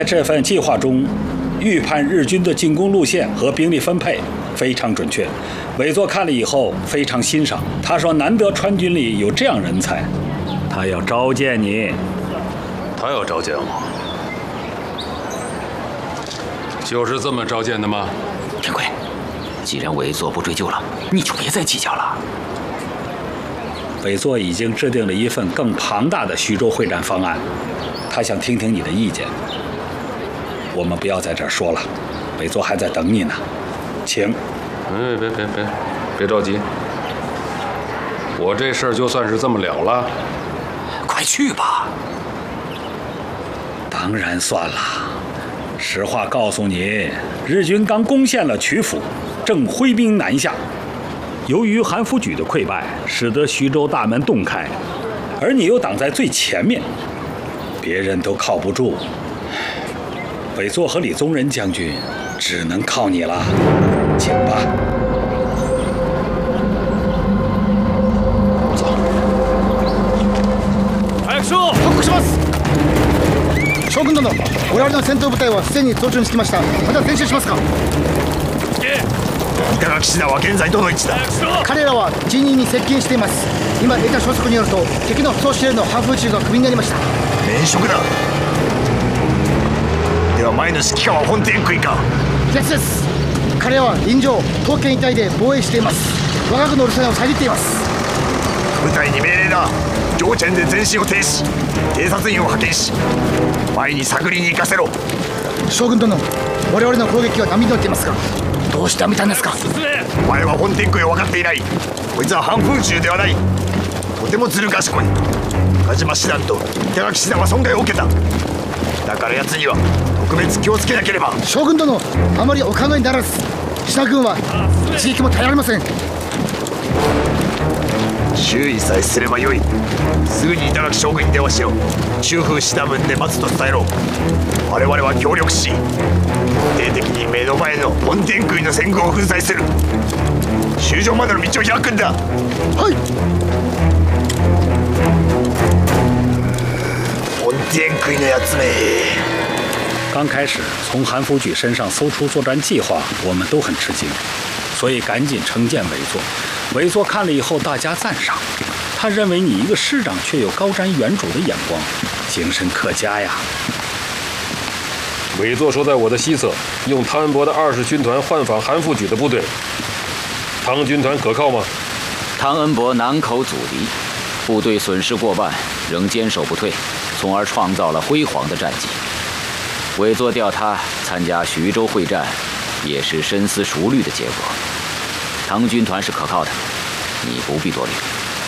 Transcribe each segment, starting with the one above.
这份计划中，预判日军的进攻路线和兵力分配非常准确。尾作看了以后非常欣赏，他说：“难得川军里有这样人才，他要召见你。” 他要召见我，就是这么召见的吗？ 天贵，既然尾作不追究了，你就别再计较了。 尾作已经制定了一份更庞大的徐州会战方案，他想听听你的意见。我们不要在这儿说了，尾作还在等你呢，请。 别着急，我这事儿就算是这么了了。 快去吧。 当然算了。实话告诉你，日军刚攻陷了曲阜，正挥兵南下。由于韩复榘的溃败，使得徐州大门洞开，而你又挡在最前面，别人都靠不住。尾作和李宗仁将军只能靠你了，请吧。 走。 早くしろ！ 発告します。将軍殿、我々の戦闘部隊はすでに増順してきました。また前進しますか？ 板垣信は現在どの位置だ？ 彼らは陣営に接近しています。今得た消息によると、敵の総司令のハンフーチューがクビになりました。 免職だ。では前の指揮官は本天空か？ 逆です。彼らは臨場、東県一帯で防衛しています。我が軍の路線を遮っています。 部隊に命令だ。上チェンで前進を停止。偵察員を派遣し、前に探りに行かせろ。 将軍殿、我々の攻撃は波に乗っていますが、どうして見たんですか？ お前は本天空を分かっていない。こいつは半風中ではない。とてもずる賢い。中島師団と板垣師団は損害を受けた。だから奴には特別気をつけなければ。 将軍殿、あまりお考えにならず、志田軍は一撃も耐えられません。 注意さえすればよい。すぐに板垣将軍に電話しろ。中風師団分で待つと伝えろ。我々は協力し、徹底的に目の前の本天空の戦軍を粉砕する。終場までの道を開くんだ。 はい。 本天空のやつめ。 刚开始从韩复榘身上搜出作战计划，我们都很吃惊，所以赶紧呈荐尾作。尾作看了以后大加赞赏，他认为你一个师长却有高瞻远瞩的眼光，精神可嘉呀。 尾作说，在我的西侧用汤恩伯的20军团换访韩复榘的部队，汤军团可靠吗？ 汤恩伯南口阻敌，部队损失过半，仍坚守不退，从而创造了辉煌的战绩。尾作调他参加徐州会战，也是深思熟虑的结果。汤军团是可靠的，你不必多虑。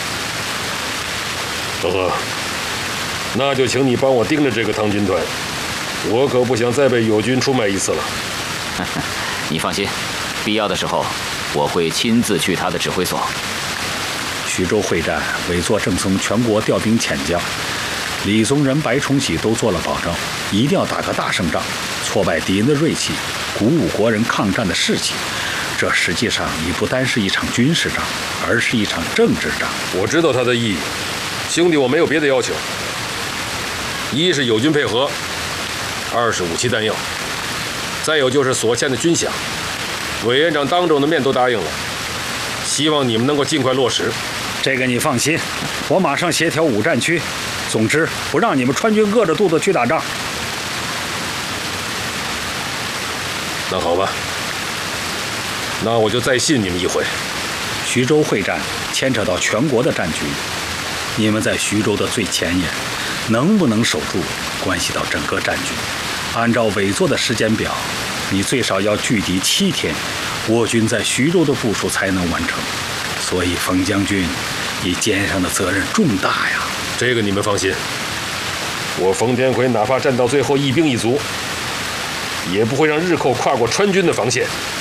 呵呵，那就请你帮我盯着这个汤军团，我可不想再被友军出卖一次了。 你放心，必要的时候我会亲自去他的指挥所。 徐州会战，尾作正从全国调兵遣将，李宗仁、白崇禧都做了保证，一定要打个大胜仗，挫败敌人的锐气，鼓舞国人抗战的士气。这实际上已不单是一场军事仗，而是一场政治仗。 我知道它的意义，兄弟，我没有别的要求。一是友军配合，二是武器弹药，再有就是所欠的军饷。委员长当着我的面都答应了，希望你们能够尽快落实。 这个你放心，我马上协调5战区。总之，不让你们川军饿着肚子去打仗。 那好吧，那我就再信你们一回。 徐州会战牵扯到全国的战局，你们在徐州的最前沿，能不能守住，关系到整个战局。按照尾作的时间表，你最少要拒敌7天，我军在徐州的部署才能完成。所以，冯将军，你肩上的责任重大呀。 这个你们放心，我冯天魁哪怕战到最后一兵一卒，也不会让日寇跨过川军的防线。